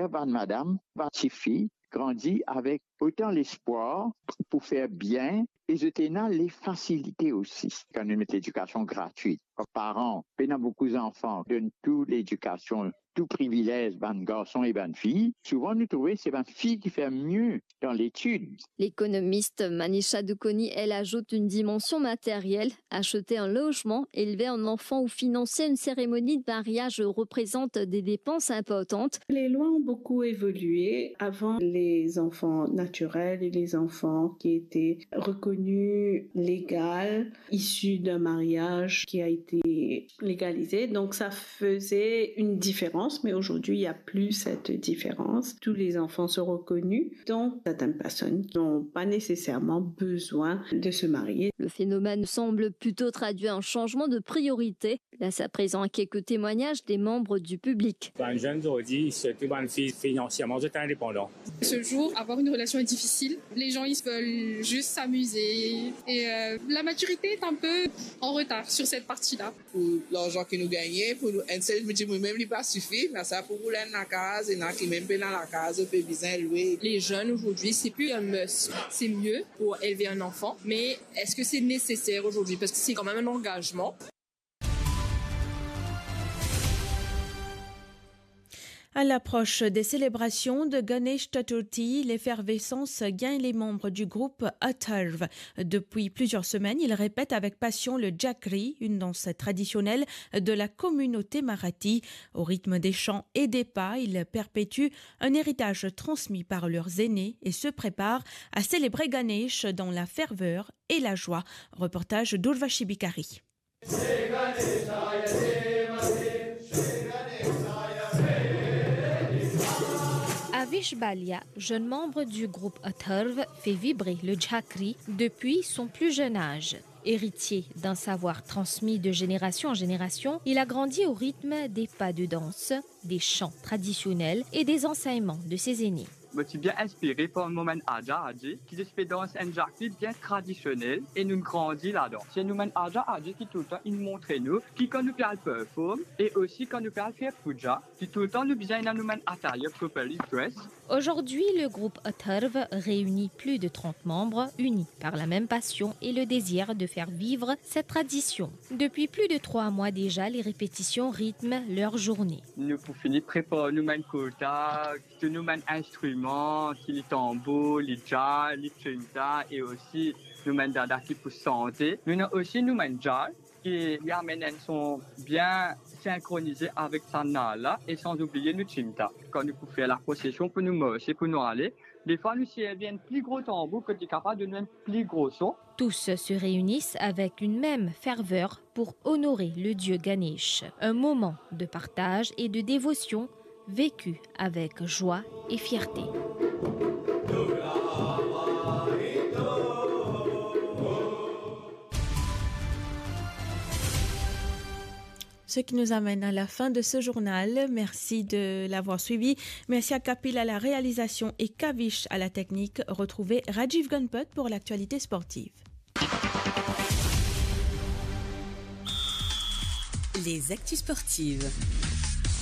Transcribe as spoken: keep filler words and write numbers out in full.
père, ban madame, ban petite fille, grandit avec autant l'espoir pour faire bien et je tenais les facilités aussi. Quand nous mettons l'éducation gratuite, les parents, pendant beaucoup d'enfants, donnent toute l'éducation, tout privilège, ban garçons et ban filles. Souvent, nous trouvons que c'est ban fille qui fait mieux dans l'étude. L'économiste Manisha Dukoni, elle ajoute une dimension matérielle. Acheter un logement, élever un enfant ou financer une cérémonie de mariage représente des dépenses importantes. Les lois ont beaucoup évolué. Avant, les enfants naturels et les enfants qui étaient reconnus légaux, issus d'un mariage qui a été légalisé. Donc, ça faisait une différence, mais aujourd'hui, il n'y a plus cette différence. Tous les enfants sont reconnus. Donc, certaines personnes n'ont pas nécessairement besoin de se marier. Le phénomène semble plutôt traduire un changement de priorité. Laisse à présent quelques témoignages des membres du public. Un jeune aujourd'hui, surtout une fille financièrement indépendant. Ce jour, avoir une relation est difficile. Les gens, ils veulent juste s'amuser. Et euh, la maturité est un peu en retard sur cette partie-là. Pour l'argent que nous gagnons, pour nous, un seul, je me même, il pas suffit. Mais ça, pour rouler dans la case, et qui même pas dans la case, peut bien louer. Les jeunes aujourd'hui, c'est plus un must. C'est mieux pour élever un enfant. Mais est-ce que c'est nécessaire aujourd'hui? Parce que c'est quand même un engagement. À l'approche des célébrations de Ganesh Chaturthi, l'effervescence gagne les membres du groupe Atharv. Depuis plusieurs semaines, ils répètent avec passion le Jaggery, une danse traditionnelle de la communauté marathi. Au rythme des chants et des pas, ils perpétuent un héritage transmis par leurs aînés et se préparent à célébrer Ganesh dans la ferveur et la joie. Reportage d'Urvashi Bikari. Avish Balia, jeune membre du groupe Atharv, fait vibrer le Jaggery depuis son plus jeune âge. Héritier d'un savoir transmis de génération en génération, il a grandi au rythme des pas de danse, des chants traditionnels et des enseignements de ses aînés. Je suis bien inspiré par le moment Aja Aji, qui fait danse un Jaggery bien traditionnel et nous grandissons là-dedans. C'est nous Aja Aji qui tout le temps il montre nous, qui quand nous parle perform et aussi quand nous parle faire puja, qui tout le temps nous bien nous attire properly dress. Aujourd'hui, le groupe Atharv réunit plus de trente membres, unis par la même passion et le désir de faire vivre cette tradition. Depuis plus de trois mois déjà, les répétitions rythment leur journée. Nous pour finir préparer nous mêmes quota, nous mêmes instruments, les tambours, les jazz, les trinta et aussi nous mêmes dada qui pour santé. Nous avons aussi nous mêmes jazz qui les amènent sont bien synchronisés avec Sanala et sans oublier nous chinta. Quand nous pouvons faire la procession pour nous marcher, pour nous aller, des fois nous viennent plus gros tambours que tu es capable de nous mettre plus gros son. Tous se réunissent avec une même ferveur pour honorer le dieu Ganesh. Un moment de partage et de dévotion vécu avec joie et fierté. Ce qui nous amène à la fin de ce journal. Merci de l'avoir suivi. Merci à Kapil à la réalisation et Kavish à la technique. Retrouvez Rajiv Gunput pour l'actualité sportive. Les actus sportives.